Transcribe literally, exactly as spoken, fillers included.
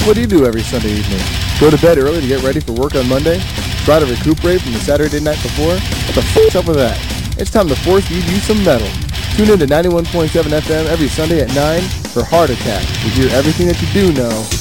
what do you do every Sunday evening? Go to bed early to get ready for work on Monday? Try to recuperate from the Saturday night before? What the f***'s up with that? It's time to force feed you some metal. Tune in to ninety-one point seven F M every Sunday at nine for Heart Attack to hear everything that you do know